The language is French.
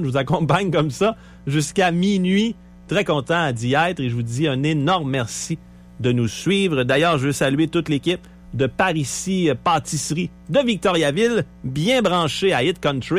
Je vous accompagne comme ça jusqu'à minuit. Très content d'y être et je vous dis un énorme merci de nous suivre. D'ailleurs, je veux saluer toute l'équipe de Parisis Pâtisserie de Victoriaville, bien branchée à Hit Country.